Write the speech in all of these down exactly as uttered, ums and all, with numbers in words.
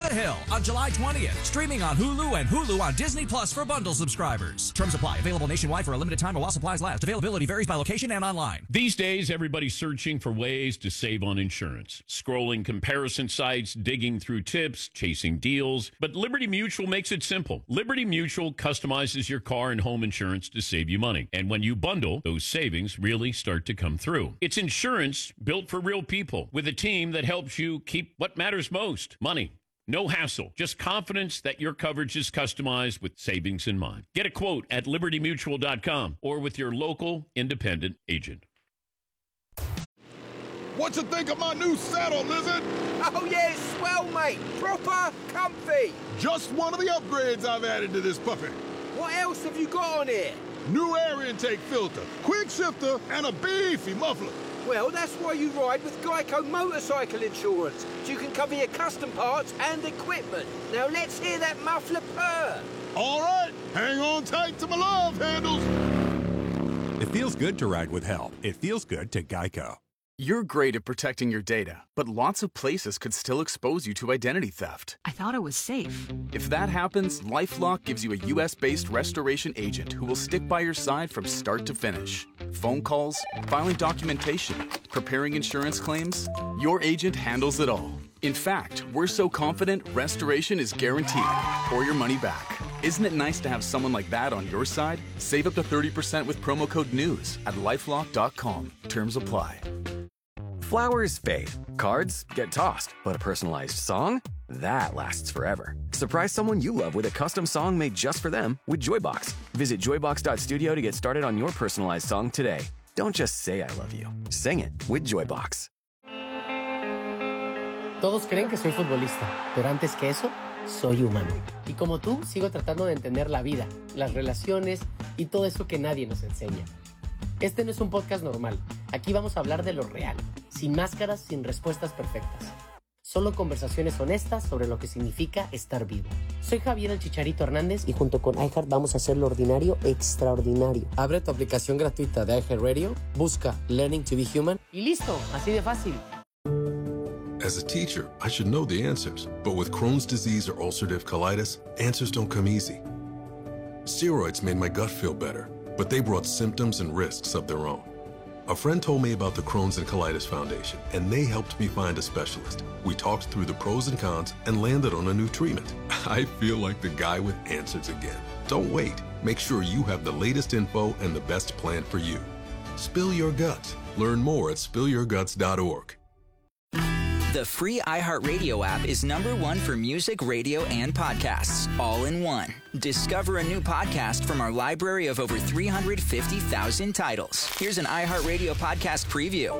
the Hill on July twentieth. Streaming on Hulu and Hulu on Disney Plus for bundle subscribers. Terms apply. Available nationwide for a limited time while supplies last. Availability varies by location and online. These days, everybody's searching for ways to save on insurance. Scrolling comparison sites, digging through tips, chasing deals. But Liberty Mutual makes it simple. Liberty Mutual customizes your car and home insurance to save you money. And when you bundle, those savings really start to come through. It's insurance built for real people with a team that helps you keep what matters most, money. No hassle, just confidence that your coverage is customized with savings in mind. Get a quote at liberty mutual dot com or with your local independent agent. What you think of my new saddle, Lizard? Oh, yeah, it's swell, mate. Proper comfy. Just one of the upgrades I've added to this puppy. What else have you got on here? New air intake filter, quick shifter, and a beefy muffler. Well, that's why you ride with Geico Motorcycle Insurance, so you can cover your custom parts and equipment. Now let's hear that muffler purr. All right, hang on tight to my love handles. It feels good to ride with help. It feels good to Geico. You're great at protecting your data, but lots of places could still expose you to identity theft. I thought it was safe. If that happens, LifeLock gives you a U S based restoration agent who will stick by your side from start to finish. Phone calls, filing documentation, preparing insurance claims, your agent handles it all. In fact, we're so confident restoration is guaranteed or your money back. Isn't it nice to have someone like that on your side? Save up to thirty percent with promo code NEWS at lifelock dot com. Terms apply. Flowers fade, cards get tossed, but a personalized song? That lasts forever. Surprise someone you love with a custom song made just for them with Joybox. Visit joybox dot studio to get started on your personalized song today. Don't just say I love you. Sing it with Joybox. Todos creen que soy futbolista, pero antes que eso, soy humano. Y como tú, sigo tratando de entender la vida, las relaciones y todo eso que nadie nos enseña. Este no es un podcast normal. Aquí vamos a hablar de lo real, sin máscaras, sin respuestas perfectas. Solo conversaciones honestas sobre lo que significa estar vivo. Soy Javier el Chicharito Hernández y junto con iHeart vamos a hacer lo ordinario extraordinario. Abre tu aplicación gratuita de iHeartRadio, busca Learning to be Human y listo, así de fácil. As a teacher, I should know the answers, but with Crohn's disease or ulcerative colitis, answers don't come easy. Steroids made my gut feel better, but they brought symptoms and risks of their own. A friend told me about the Crohn's and Colitis Foundation, and they helped me find a specialist. We talked through the pros and cons and landed on a new treatment. I feel like the guy with answers again. Don't wait. Make sure you have the latest info and the best plan for you. Spill your guts. Learn more at spill your guts dot org. The free iHeartRadio app is number one for music, radio, and podcasts, all in one. Discover a new podcast from our library of over three hundred fifty thousand titles. Here's an iHeartRadio podcast preview.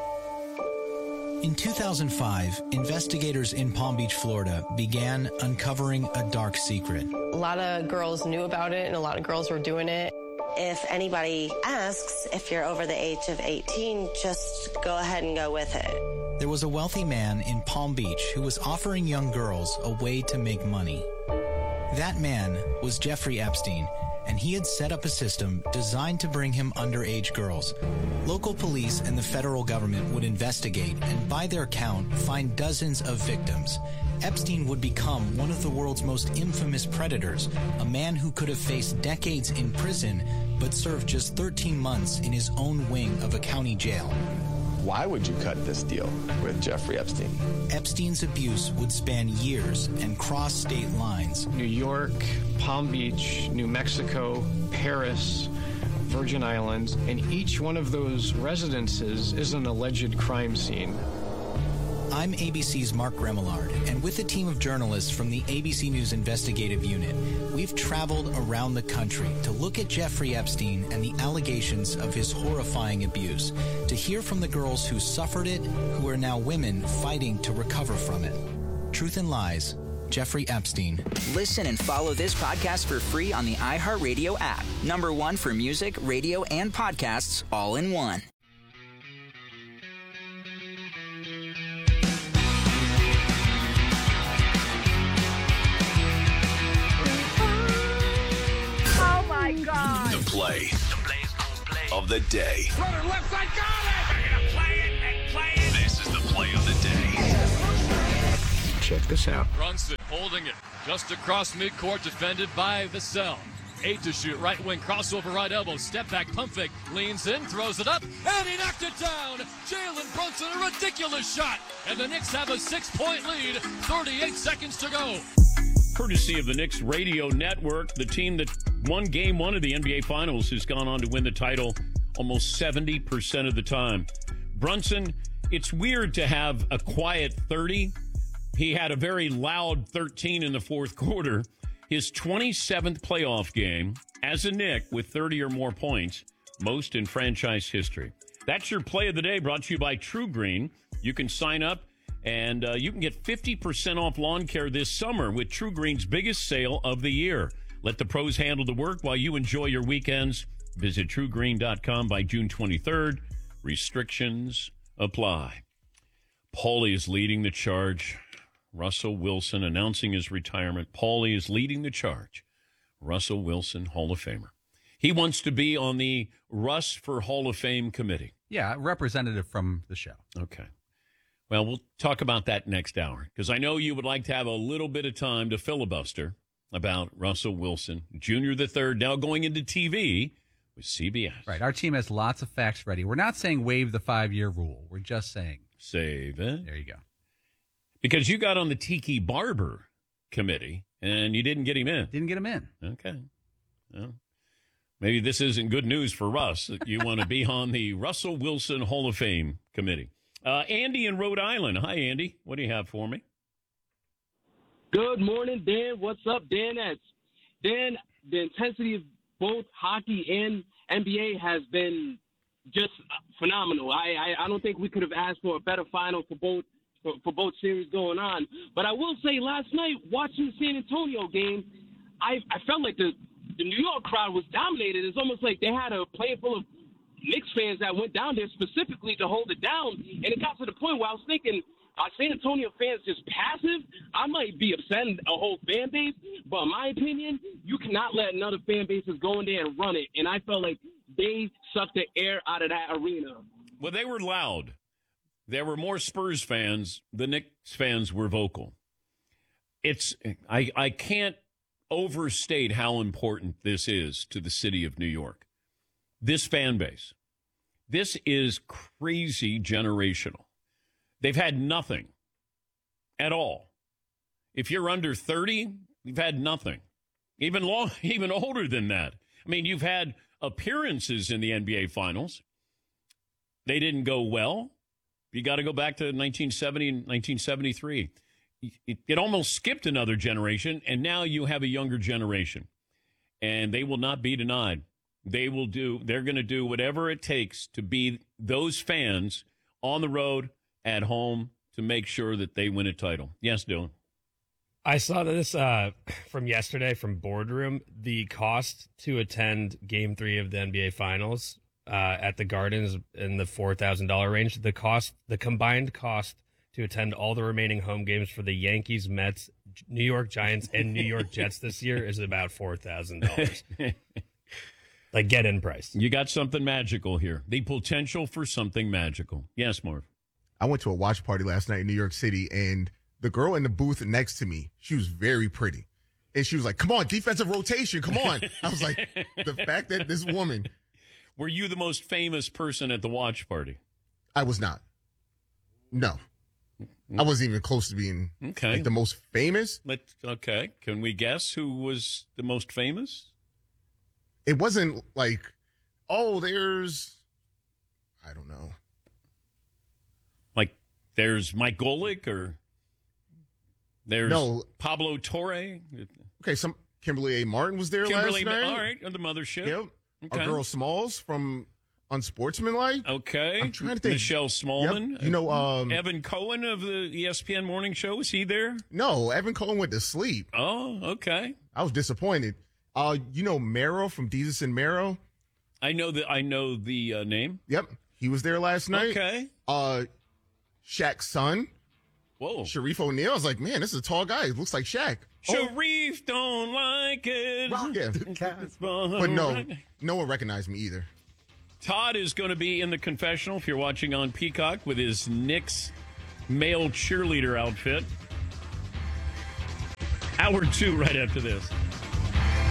In two thousand five, investigators in Palm Beach, Florida, began uncovering a dark secret. A lot of girls knew about it, and a lot of girls were doing it. If anybody asks if you're over the age of eighteen, just go ahead and go with it. There was a wealthy man in Palm Beach who was offering young girls a way to make money. That man was Jeffrey Epstein, and he had set up a system designed to bring him underage girls. Local police and the federal government would investigate and, by their count, find dozens of victims. Epstein would become one of the world's most infamous predators, a man who could have faced decades in prison but served just thirteen months in his own wing of a county jail. Why would you cut this deal with Jeffrey Epstein? Epstein's abuse would span years and cross state lines. New York, Palm Beach, New Mexico, Paris, Virgin Islands, and each one of those residences is an alleged crime scene. I'm A B C's Mark Remillard, and with a team of journalists from the A B C News Investigative Unit, we've traveled around the country to look at Jeffrey Epstein and the allegations of his horrifying abuse, to hear from the girls who suffered it, who are now women fighting to recover from it. Truth and Lies, Jeffrey Epstein. Listen and follow this podcast for free on the iHeartRadio app. Number one for music, radio, and podcasts, all in one. Oh my God. The play, play of the day. Runner left side, got it! We're gonna play it and play it. This is the play of the day. Check this out. Brunson holding it just across midcourt, defended by Vassell. Eight to shoot, right wing crossover, right elbow, step back, pump fake, leans in, throws it up, and he knocked it down. Jalen Brunson, a ridiculous shot, and the Knicks have a six-point lead. thirty-eight seconds to go. Courtesy of the Knicks Radio Network, the team that won Game One of the N B A Finals has gone on to win the title almost seventy percent of the time. Brunson, it's weird to have a quiet thirty. He had a very loud thirteen in the fourth quarter. His twenty-seventh playoff game as a Knick with thirty or more points, most in franchise history. That's your play of the day, brought to you by True Green. You can sign up and uh, you can get fifty percent off lawn care this summer with True Green's biggest sale of the year. Let the pros handle the work while you enjoy your weekends. Visit true green dot com by June twenty-third. Restrictions apply. Paulie is leading the charge. Russell Wilson announcing his retirement. Paulie is leading the charge. Russell Wilson, Hall of Famer. He wants to be on the Russ for Hall of Fame committee. Yeah, representative from the show. Okay. Well, we'll talk about that next hour, because I know you would like to have a little bit of time to filibuster about Russell Wilson, Junior the Third, now going into T V with C B S. Right. Our team has lots of facts ready. We're not saying waive the five-year rule. We're just saying. Save it. There you go. Because you got on the Tiki Barber committee, and you didn't get him in. Didn't get him in. Okay. Well, maybe this isn't good news for Russ, that you want to be on the Russell Wilson Hall of Fame committee. Uh, Andy in Rhode Island. Hi, Andy. What do you have for me? Good morning, Dan. What's up, Dan? That's Dan, the intensity of both hockey and N B A has been just phenomenal. I, I, I don't think we could have asked for a better final for both for, for both series going on. But I will say, last night, watching the San Antonio game, I, I felt like the, the New York crowd was dominated. It's almost like they had a plane full of Knicks fans that went down there specifically to hold it down. And it got to the point where I was thinking, are San Antonio fans just passive? I might be upsetting a whole fan base, but in my opinion, you cannot let another fan bases go in there and run it. And I felt like they sucked the air out of that arena. Well, they were loud. There were more Spurs fans. The Knicks fans were vocal. It's I, I can't overstate how important this is to the city of New York. This fan base. This is crazy generational. They've had nothing at all. If you're under thirty, you've had nothing. Even long, even older than that. I mean, you've had appearances in the N B A Finals. They didn't go well. You got to go back to nineteen seventy and nineteen seventy-three. It, it almost skipped another generation, and now you have a younger generation. And they will not be denied. They will do, they're going to do whatever it takes to be those fans on the road, at home, to make sure that they win a title. Yes, Dylan. I saw this uh, from yesterday from Boardroom. The cost to attend Game Three of the N B A Finals uh, at the Gardens in the four thousand dollars range. The cost, the combined cost to attend all the remaining home games for the Yankees, Mets, New York Giants, and New York Jets this year is about four thousand dollars. Like, get in price. You got something magical here. The potential for something magical. Yes, Marv. I went to a watch party last night in New York City, and the girl in the booth next to me, she was very pretty. And she was like, come on, defensive rotation, come on. I was like, the fact that this woman. Were you the most famous person at the watch party? I was not. No. I wasn't even close to being okay. like the most famous. Let Okay. Can we guess who was the most famous? It wasn't like, oh, there's, I don't know. Like, there's Mike Golick, or there's no. Pablo Torre. Okay, some Kimberly A. Martin was there Kimberly, last night. All right, on the mothership. Yep. Okay. Our girl Smalls from Unsportsmanlike. Okay. I'm trying to think. Michelle Smallman. Yep. You know, um, Evan Cohen of the E S P N Morning Show, was he there? No, Evan Cohen went to sleep. Oh, okay. I was disappointed. Uh, you know Mero from Desus and Mero? I know that. I know the uh, name. Yep. He was there last night. Okay. Uh, Shaq's son. Whoa. Sharif O'Neal. I was like, man, this is a tall guy. He looks like Shaq. Sharif oh. don't like it. Yeah. But no, no one recognized me either. Todd is going to be in the confessional, if you're watching on Peacock, with his Knicks male cheerleader outfit. Hour two right after this.